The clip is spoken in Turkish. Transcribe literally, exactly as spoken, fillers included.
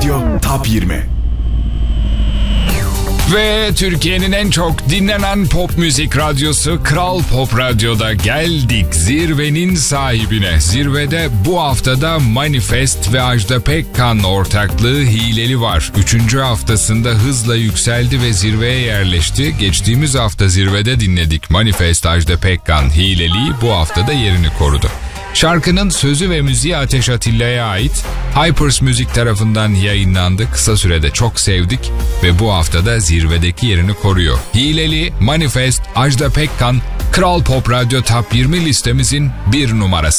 Radyo Top yirmi. Ve Türkiye'nin en çok dinlenen pop müzik radyosu Kral Pop Radyo'da geldik zirvenin sahibine. Zirvede bu haftada Manifest ve Ajda Pekkan ortaklığı Hileli var. Üçüncü haftasında hızla yükseldi ve zirveye yerleşti. Geçtiğimiz hafta zirvede dinledik Manifest, Ajda Pekkan, Hileli bu haftada yerini korudu. Şarkının sözü ve müziği Ateş Atilla'ya ait. Hypers Müzik tarafından yayınlandı. Kısa sürede çok sevdik ve bu haftada zirvedeki yerini koruyor. Hileli, Manifest, Ajda Pekkan, Kral Pop Radyo Top yirmi listemizin bir numarası.